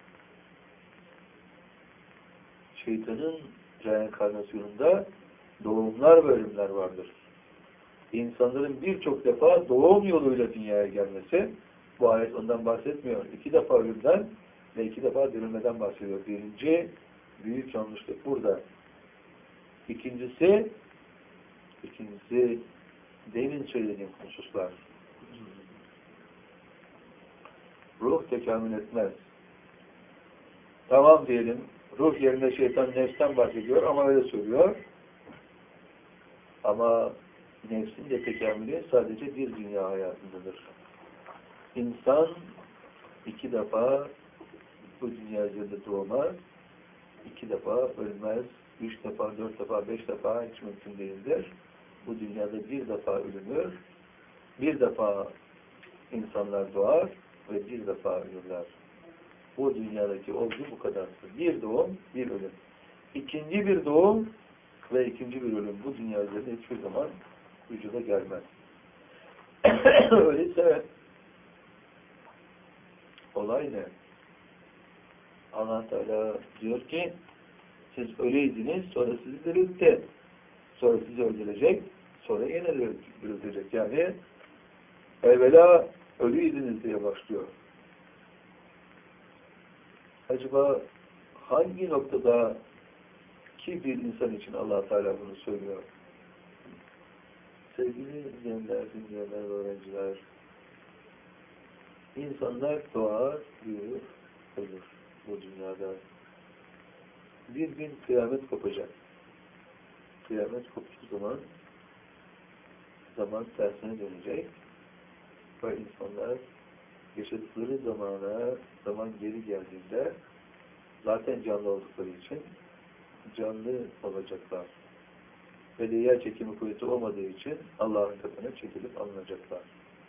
Şeytanın reenkarnasyonunda doğumlar ve ölümler vardır. İnsanların birçok defa doğum yoluyla dünyaya gelmesi, bu ayet ondan bahsetmiyor. İki defa ölümden ve iki defa dirilmeden bahsediyor. Birinci büyük yanlışlık burada. İkincisi, ikincisi demin söylediğim hususlar. Ruh tekamül etmez. Tamam diyelim, ruh yerine şeytan nefsten bahsediyor ama öyle söylüyor. Ama nefsin de tekamülü sadece bir dünya hayatındadır. İnsan iki defa bu dünya üzerinde doğmaz, iki defa ölmez, üç defa, dört defa, beş defa hiç mümkün değildir. Bu dünyada bir defa ölünür, bir defa insanlar doğar ve bir defa ölürler. Bu dünyadaki olgu bu kadardır. Bir doğum, bir ölüm. İkinci bir doğum ve ikinci bir ölüm bu dünya üzerinde hiçbir zaman vücuda gelmez. Öyleyse olay ne? Allah Teala diyor ki siz öleydiniz, sonra sizi diriltti. Sonra sizi öldürecek, sonra yine diriltecek. Yani evvela ölüydiniz diye başlıyor. Acaba hangi noktada ki bir insan için Allah Teala bunu söylüyor? Sevgili izleyenler, dinleyenler, öğrenciler, insanlar doğar, büyür, ölür bu dünyada. Bir gün kıyamet kopacak. Kıyamet koptuğu zaman zaman tersine dönecek ve insanlar yaşadıkları zamana, zaman geri geldiğinde zaten canlı oldukları için canlı olacaklar. Ve de yer çekimi kuvveti olmadığı için Allah'ın katına çekilip alınacaklar.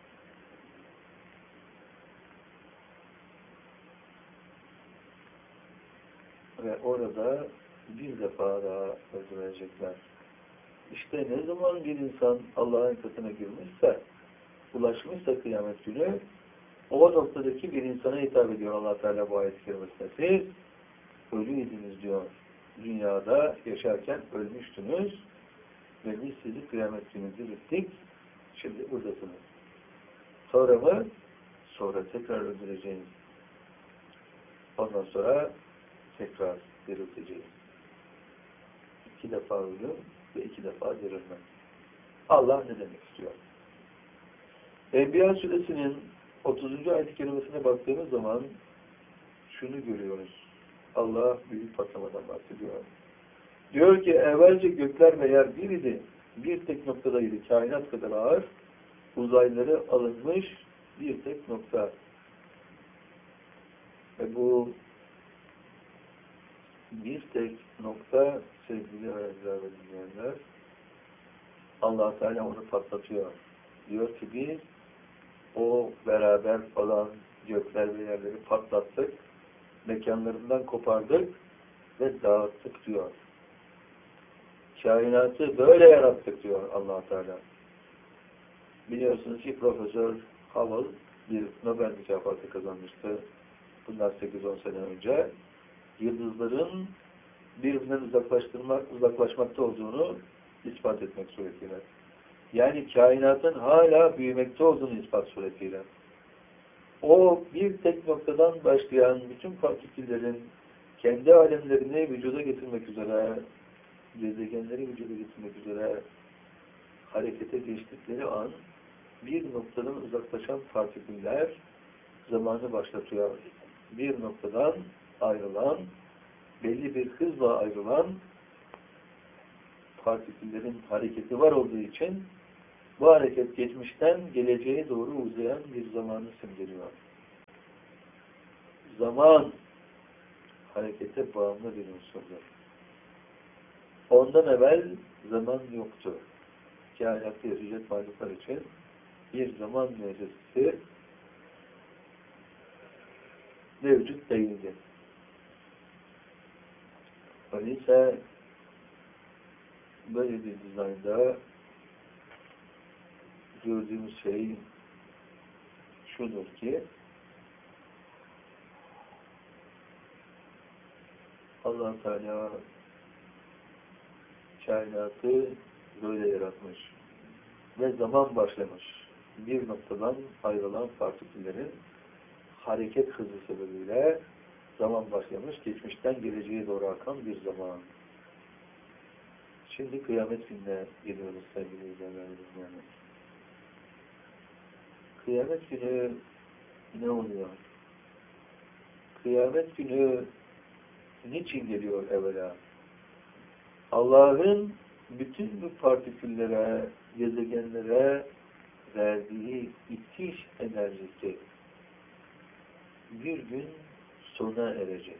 Ve orada bir defa daha öldürecekler. İşte ne zaman bir insan Allah'ın katına girmişse, ulaşmışsa kıyamet günü, o noktadaki bir insana hitap ediyor Allah Teala bu ayet-i kerimesinde. Siz ölüydünüz diyor. Dünyada yaşarken ölmüştünüz ve biz sizi kıyamet günü dirilttik. Şimdi buradasınız. Sonra mı? Sonra tekrar öldüreceğiz. Ondan sonra tekrar dirilteceğiz. İki defa ölüm ve iki defa dirilme. Allah ne demek istiyor? Enbiya suresinin otuzuncu ayet-i kerimesine baktığımız zaman şunu görüyoruz. Allah büyük patlamadan bahsediyor. Diyor ki evvelce gökler ve yer bir idi. Bir tek noktadaydı. Kainat kadar ağır. Uzayları alınmış bir tek nokta. Ve bu bir tek nokta sevgili öğrenciler ve dinleyenler Allah Teala onu patlatıyor. Diyor ki biz o beraber falan gökler ve yerleri patlattık, mekanlarından kopardık ve dağıttık diyor. Kainatı böyle yarattık diyor Allah Teala. Biliyorsunuz ki Profesör Hubble bir Nobel mükafatı kazanmıştı. Bundan sekiz on sene önce. Yıldızların birbirinden uzaklaştırmak, uzaklaşmakta olduğunu ispat etmek suretiyle. Yani kainatın hala büyümekte olduğunu ispat suretiyle. O bir tek noktadan başlayan bütün partiküllerin kendi alemlerini vücuda getirmek üzere, gezegenleri vücuda getirmek üzere harekete geçtikleri an bir noktadan uzaklaşan partiküller zamanı başlatıyor. Bir noktadan ayrılan, belli bir hızla ayrılan partiküllerin hareketi var olduğu için Bu hareket geçmişten geleceğe doğru uzayan bir zamanı simgeliyor. Zaman harekete bağımlı bir unsurdur. Ondan evvel zaman yoktu. Kainatta yaşayacak varlıklar için bir zaman müessesesi mevcut değildi. Öyleyse böyle bir dizaynda gördüğümüz şey şudur ki Allah Teala kainatı böyle yaratmış ve zaman başlamış. Bir noktadan ayrılan partiküllerin hareket hızı sebebiyle zaman başlamış, geçmişten geleceğe doğru akan bir zaman. Şimdi kıyamet gününe geliyoruz sevgili izleyenler. Kıyamet günü ne oluyor? Kıyamet günü niçin geliyor evvela? Allah'ın bütün bu partiküllere, gezegenlere verdiği itiş enerjisi bir gün sona erecek.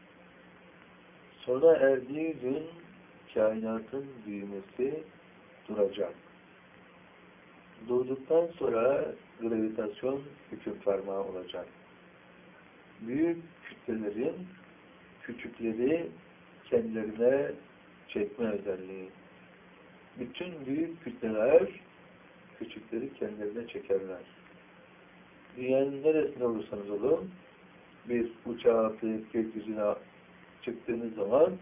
Sona erdiği gün kainatın büyümesi duracak. Durduktan sonra gravitasyon hüküm ferma olacak. Büyük kütlelerin küçükleri kendilerine çekme özelliği. Bütün büyük kütleler küçükleri kendilerine çekerler. Dünyanın neresinde olursanız olun, bir uçağa atlayıp gökyüzüne çıktığınız zaman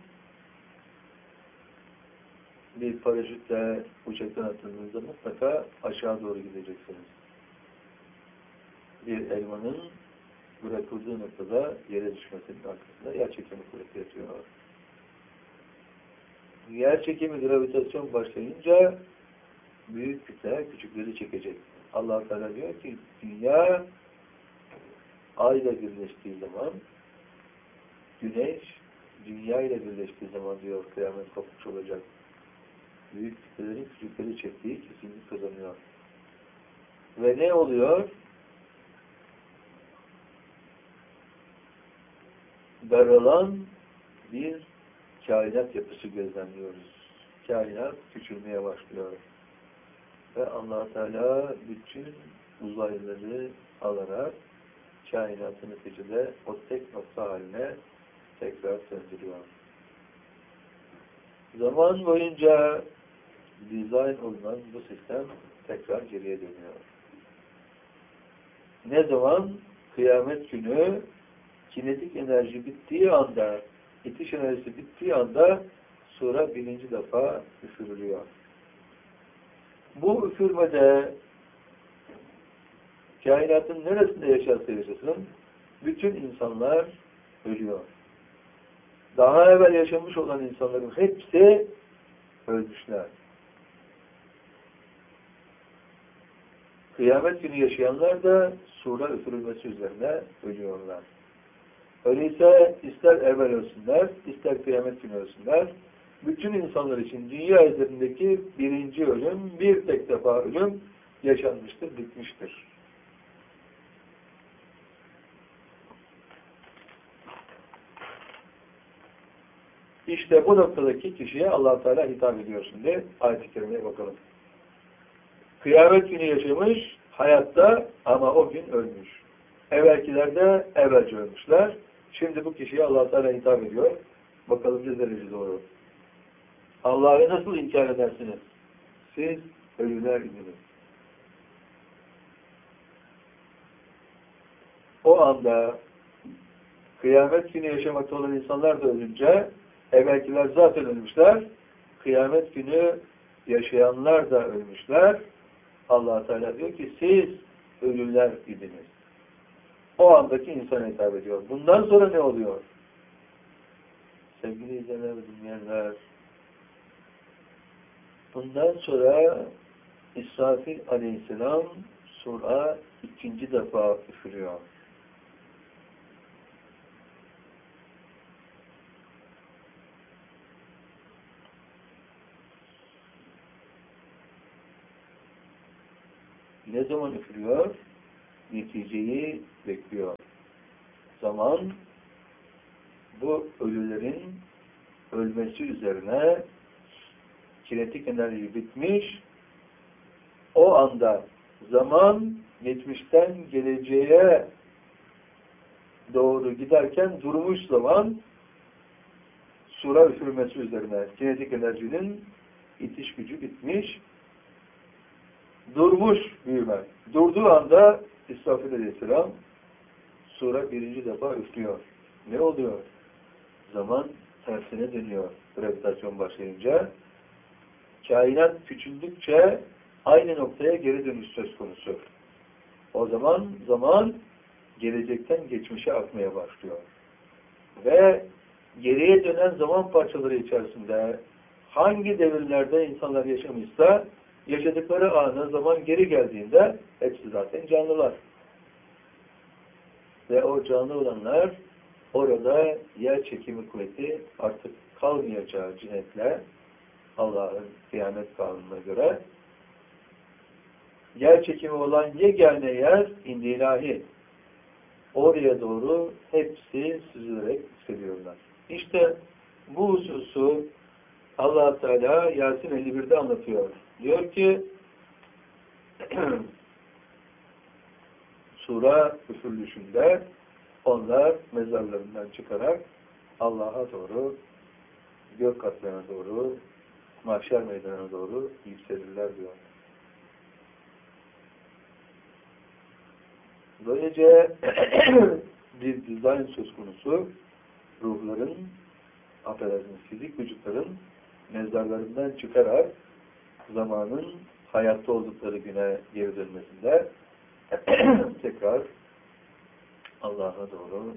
bir paraşütle uçaktan atladığınızda mutlaka aşağı doğru gideceksiniz. Bir elmanın bırakıldığı noktada yere düşmesinin arkasında yer çekimi kuvveti yatıyor. Yer çekimi, gravitasyon başlayınca büyük kütleler küçükleri çekecek. Allah Teala diyor ki dünya ayla birleştiği zaman güneş dünya ile birleştiği zaman diyor kıyamet kopmuş olacak. Büyük kütlelerin küçükleri çektiği kesinlik kazanıyor. Ve ne oluyor? Daralan bir kainat yapısı gözlemliyoruz. Kainat küçülmeye başlıyor. Ve Allah Teala bütün uzaylıları alarak kainatın neticede o tek nokta haline tekrar söndürüyor. Zaman boyunca dizayn olunan bu sistem tekrar geriye dönüyor. Ne zaman? Kıyamet günü kinetik enerji bittiği anda, itiş enerjisi bittiği anda sura birinci defa üfürülüyor. Bu üfürmede kainatın neresinde yaşarsa yaşasın bütün insanlar ölüyor. Daha evvel yaşamış olan insanların hepsi ölmüşler. Kıyamet günü yaşayanlar da sura üfürülmesi üzerine ölüyorlar. Öyleyse ister evvel ölsünler, ister kıyamet günü ölsünler, bütün insanlar için dünya üzerindeki birinci ölüm, bir tek defa ölüm yaşanmıştır, bitmiştir. İşte bu noktadaki kişiye Allah Teala hitap ediyor şimdi. Ayet-i Kerime'ye bakalım. Kıyamet günü yaşamış, hayatta ama o gün ölmüş. Evvelkiler de evvelce ölmüşler. Şimdi bu kişiye Allah Teala hitap ediyor. Bakalım ne derece doğru. Allah'ı nasıl inkar edersiniz? Siz ölüler idiniz. O anda kıyamet günü yaşamakta olan insanlar da ölünce evvelkiler zaten ölmüşler. Kıyamet günü yaşayanlar da ölmüşler. Allah Teala diyor ki siz ölüler idiniz. O andaki insana hitap ediyor. Bundan sonra ne oluyor? Sevgili izleyenler ve dinleyenler, bundan sonra İsrafil aleyhisselam sura ikinci defa üfürüyor. ne zaman üfürüyor? Neticeyi bekliyor. Zaman bu ölülerin ölmesi üzerine kinetik enerji bitmiş. O anda zaman geçmişten geleceğe doğru giderken durmuş zaman sura üfürmesi üzerine kinetik enerjinin itiş gücü bitmiş. Durmuş büyüme. Durduğu anda İsrafil Aleyhisselam sura birinci defa üflüyor. Ne oluyor? Zaman tersine dönüyor. Gravitasyon başlayınca. Kainat küçüldükçe aynı noktaya geri dönüş söz konusu. O zaman zaman gelecekten geçmişe akmaya başlıyor. Ve geriye dönen zaman parçaları içerisinde hangi devirlerde insanlar yaşamışsa yaşadıkları ana zaman geri geldiğinde hepsi zaten canlılar. Ve o canlı olanlar orada yer çekimi kuvveti artık kalmayacağı cihetle Allah'ın kıyamet kanununa göre yer çekimi olan yegane yer indi ilahi. Oraya doğru hepsi süzülerek seviyorlar. İşte bu hususu Allah Teala Yasin elli bir'de anlatıyor. Diyor ki sura üfürülüşünde onlar mezarlarından çıkarak Allah'a doğru, gök katlarına doğru, mahşer meydanına doğru yükselirler diyor. Böylece bir dizayn söz konusu ruhların, affedersiniz fizik vücutların mezarlarından çıkarak zamanın hayatta oldukları güne geri dönmesinde tekrar Allah'a doğru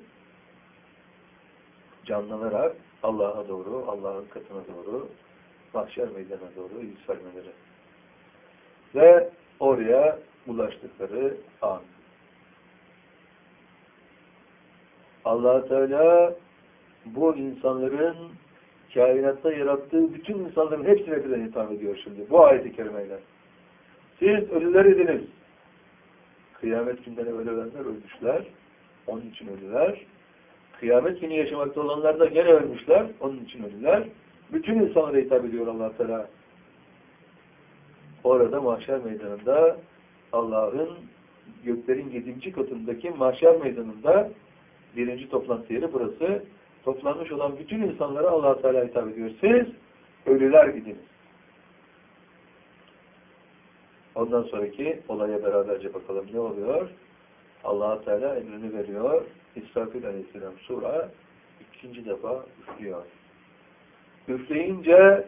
canlanarak Allah'a doğru, Allah'ın katına doğru, mahşer meydanına doğru yükselmeleri ve oraya ulaştıkları an. Allah Teala bu insanların kainatta yarattığı bütün insanların hepsine birden hitap ediyor şimdi. Bu ayet-i kerimeyle. Siz ölüler idiniz. Kıyamet günden evvel ölenler ölmüşler. Onun için ölüler. Kıyamet günü yaşamakta olanlar da gene ölmüşler. Onun için ölüler. Bütün insanlara hitap ediyor Allah Teala. Orada mahşer meydanında Allah'ın göklerin yedinci katındaki mahşer meydanında birinci toplantı yeri burası. Toplanmış olan bütün insanlara Allah Teala hitap ediyor. Siz ölüler idiniz. Ondan sonraki olaya beraberce bakalım ne oluyor? Allah Teala emrini veriyor. İsrafil Aleyhisselam sura ikinci defa üflüyor. Üfleyince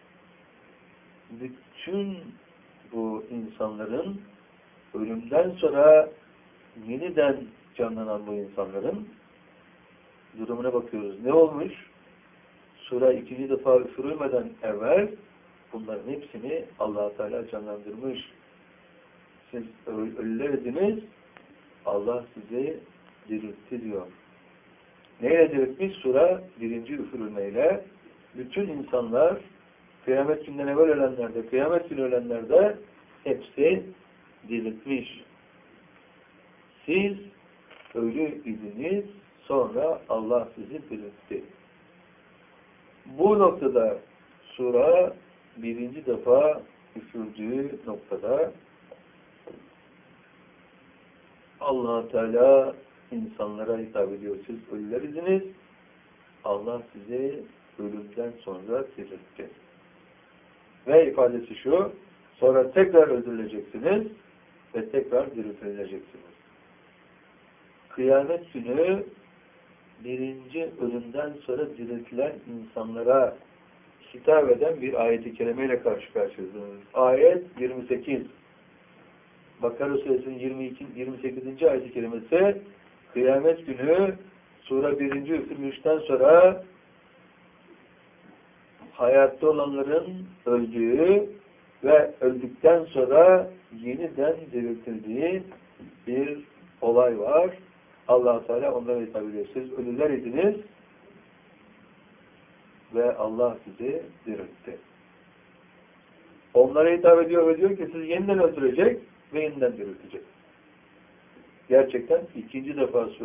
bütün bu insanların ölümden sonra yeniden canlanan bu insanların durumuna bakıyoruz. Ne olmuş? Sura ikinci defa üfürülmeden evvel bunların hepsini Allah Teala canlandırmış. Siz ölüler idiniz, Allah sizi diriltti diyor. Neyle diriltmiş? Sura birinci üfürülmeyle bütün insanlar kıyamet günden evvel ölenler de, kıyamet günü ölenler de hepsi diriltmiş. Siz ölü idiniz, sonra Allah sizi diriltti. Bu noktada sura birinci defa üfürdüğü noktada Allah Teala insanlara hitap ediyor. Siz ölüler idiniz, Allah sizi ölümden sonra diriltti. Ve ifadesi şu, sonra tekrar öldürüleceksiniz ve tekrar diriltileceksiniz. Kıyamet günü birinci ölümden sonra diriltilen insanlara hitap eden bir ayet-i kerimeyle karşı karşıyayız. Ayet yirmi sekiz. Bakara Suresinin yirmi iki, yirmi sekizinci ayet-i kerimesi kıyamet günü sura birinci üfürmüşten sonra hayatta olanların öldüğü ve öldükten sonra yeniden diriltildiği bir olay var. Allah Teala onlara hitap ediyor. Siz ölüler idiniz ve Allah sizi diriltti. Onlara hitap ediyor ve diyor ki siz yeniden öldürecek ve yeniden diriltecek. Gerçekten ikinci defa